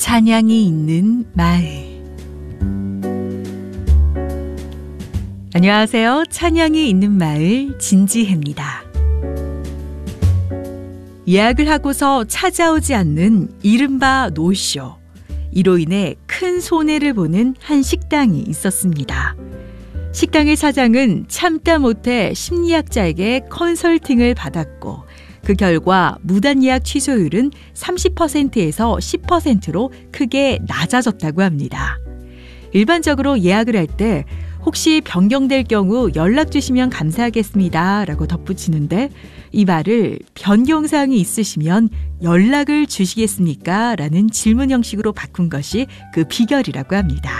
찬양이 있는 마을. 안녕하세요. 찬양이 있는 마을 진지혜입니다. 예약을 하고서 찾아오지 않는 이른바 노쇼. 이로 인해 큰 손해를 보는 한 식당이 있었습니다. 식당의 사장은 참다 못해 심리학자에게 컨설팅을 받았고 그 결과 무단 예약 취소율은 30%에서 10%로 크게 낮아졌다고 합니다. 일반적으로 예약을 할 때 혹시 변경될 경우 연락 주시면 감사하겠습니다 라고 덧붙이는데 이 말을 변경사항이 있으시면 연락을 주시겠습니까? 라는 질문 형식으로 바꾼 것이 그 비결이라고 합니다.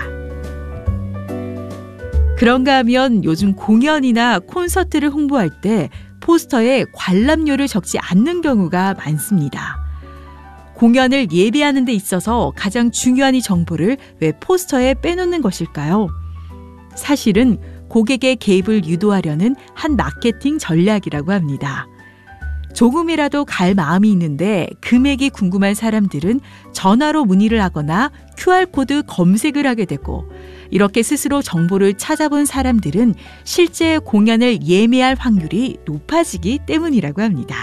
그런가 하면 요즘 공연이나 콘서트를 홍보할 때 포스터에 관람료를 적지 않는 경우가 많습니다. 공연을 예비하는 데 있어서 가장 중요한 이 정보를 왜 포스터에 빼놓는 것일까요? 사실은 고객의 개입을 유도하려는 한 마케팅 전략이라고 합니다. 조금이라도 갈 마음이 있는데 금액이 궁금한 사람들은 전화로 문의를 하거나 QR코드 검색을 하게 되고 이렇게 스스로 정보를 찾아본 사람들은 실제 공연을 예매할 확률이 높아지기 때문이라고 합니다.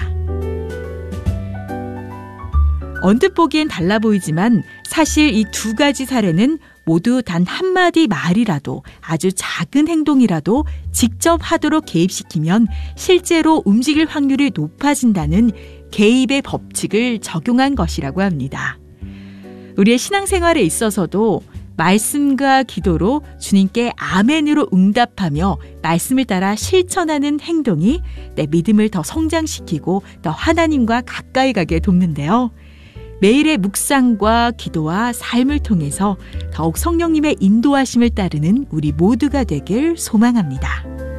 언뜻 보기엔 달라 보이지만 사실 이 두 가지 사례는 모두 단 한마디 말이라도 아주 작은 행동이라도 직접 하도록 개입시키면 실제로 움직일 확률이 높아진다는 개입의 법칙을 적용한 것이라고 합니다. 우리의 신앙생활에 있어서도 말씀과 기도로 주님께 아멘으로 응답하며 말씀을 따라 실천하는 행동이 내 믿음을 더 성장시키고 더 하나님과 가까이 가게 돕는데요. 매일의 묵상과 기도와 삶을 통해서 더욱 성령님의 인도하심을 따르는 우리 모두가 되길 소망합니다.